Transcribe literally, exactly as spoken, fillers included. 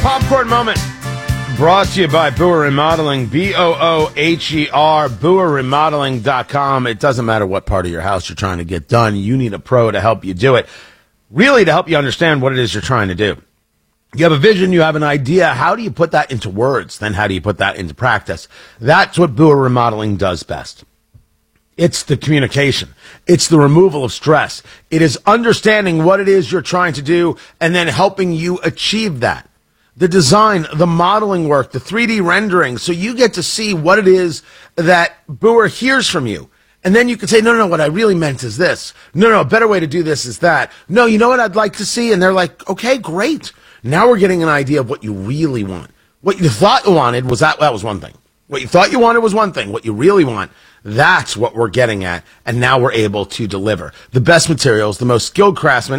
Popcorn moment brought to you by Booher Remodeling, B O O H E R, booher remodeling dot com. It doesn't matter what part of your house you're trying to get done. You need a pro to help you do it, really to help you understand what it is you're trying to do. You have a vision, you have an idea. How do you put that into words? Then how do you put that into practice? That's what Booher Remodeling does best. It's the communication. It's the removal of stress. It is understanding what it is you're trying to do and then helping you achieve that. The design, the modeling work, the three D rendering, so you get to see what it is that Booher hears from you. And then you can say, no, no, no, what I really meant is this. No, no, a better way to do this is that. No, you know what I'd like to see? And they're like, okay, great. Now we're getting an idea of what you really want. What you thought you wanted was that, that was one thing. What you thought you wanted was one thing. What you really want, that's what we're getting at. And now we're able to deliver the best materials, the most skilled craftsmen,